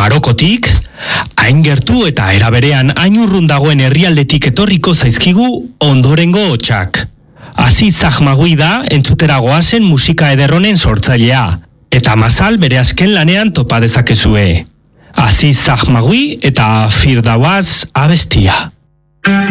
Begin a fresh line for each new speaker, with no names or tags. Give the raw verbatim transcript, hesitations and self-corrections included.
Marokotik, hain gertu eta eraberean hain urrun dagoen herrialdetik etorriko zaizkigu ondorengo hotsak. Aziz Zahmagui da entzutera goazen musika ederronen sortzailea, eta Masal bere azken lanean topa dezakezue. Aziz Zahmagui eta Firdawaz abestia.